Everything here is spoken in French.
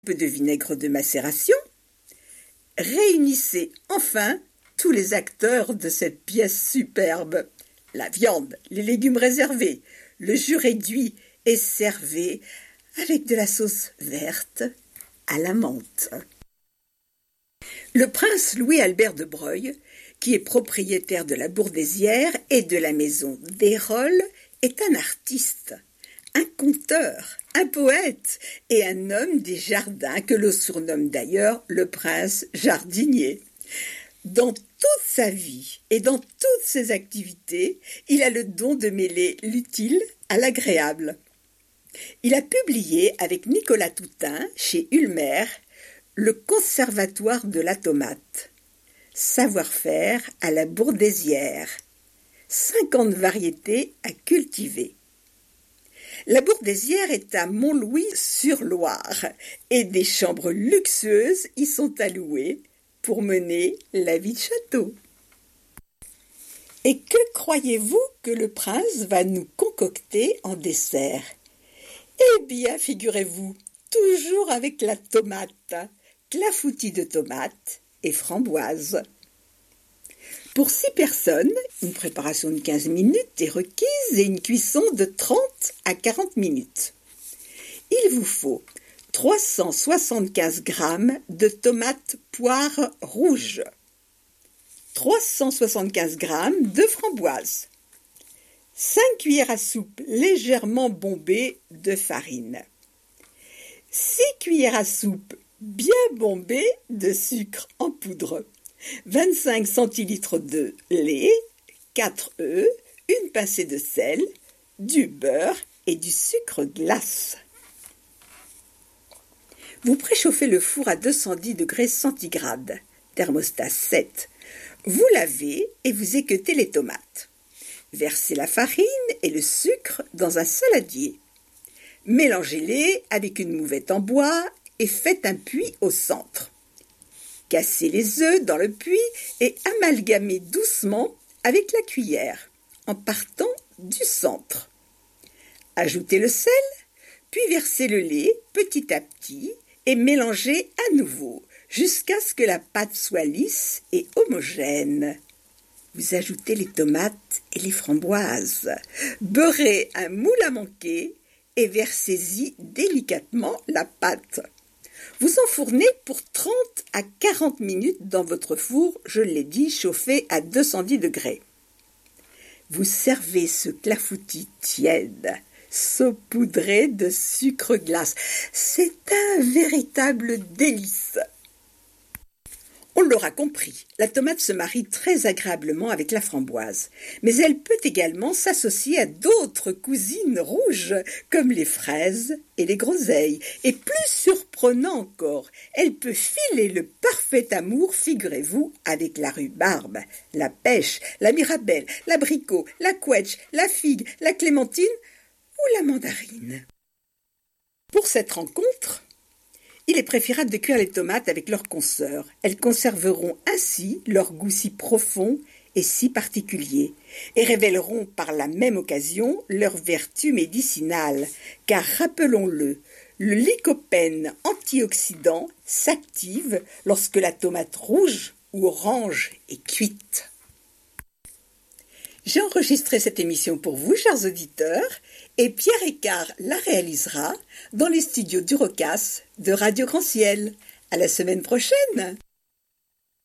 peu de vinaigre de macération. Réunissez enfin tous les acteurs de cette pièce superbe. La viande, les légumes réservés, le jus réduit et servez avec de la sauce verte à la menthe. Le prince Louis-Albert de Broglie, qui est propriétaire de la Bourdaisière et de la maison d'Ayroles, est un artiste, un conteur, un poète et un homme des jardins que l'on surnomme d'ailleurs le prince jardinier. Dans toute sa vie et dans toutes ses activités, il a le don de mêler l'utile à l'agréable. Il a publié avec Nicolas Toutain chez Ulmer le Conservatoire de la tomate, savoir-faire à la Bourdaisière, 50 variétés à cultiver. La Bourdaisière est à Montlouis-sur-Loire et des chambres luxueuses y sont allouées pour mener la vie de château. Et que croyez-vous que le prince va nous concocter en dessert? Eh bien, figurez-vous, toujours avec la tomate, clafoutis de tomates et framboises. Pour 6 personnes, une préparation de 15 minutes est requise et une cuisson de 30 à 40 minutes. Il vous faut 375 g de tomates poires rouges, 375 g de framboises, 5 cuillères à soupe légèrement bombées de farine, 6 cuillères à soupe bien bombées de sucre en poudre, 25 centilitres de lait, 4 œufs, une pincée de sel, du beurre et du sucre glace. Vous préchauffez le four à 210 degrés centigrades, thermostat 7. Vous lavez et vous équeutez les tomates. Versez la farine et le sucre dans un saladier. Mélangez-les avec une mouvette en bois et faites un puits au centre. Cassez les œufs dans le puits et amalgamez doucement avec la cuillère, en partant du centre. Ajoutez le sel, puis versez le lait petit à petit et mélangez à nouveau jusqu'à ce que la pâte soit lisse et homogène. Vous ajoutez les tomates et les framboises. Beurrez un moule à manquer et versez-y délicatement la pâte. Vous enfournez pour 30 à 40 minutes dans votre four, je l'ai dit, chauffé à 210 degrés. Vous servez ce clafoutis tiède, saupoudré de sucre glace. C'est un véritable délice. On l'aura compris, la tomate se marie très agréablement avec la framboise, mais elle peut également s'associer à d'autres cousines rouges, comme les fraises et les groseilles. Et plus surprenant encore, elle peut filer le parfait amour, figurez-vous, avec la rhubarbe, la pêche, la mirabelle, l'abricot, la quetch, la figue, la clémentine ou la mandarine. Pour cette rencontre, il est préférable de cuire les tomates avec leurs consoeurs. Elles conserveront ainsi leur goût si profond et si particulier, et révéleront par la même occasion leur vertu médicinale, car rappelons-le, le lycopène antioxydant s'active lorsque la tomate rouge ou orange est cuite. J'ai enregistré cette émission pour vous, chers auditeurs, et Pierre Écart la réalisera dans les studios d'Urocas de Radio Grand Ciel. À la semaine prochaine!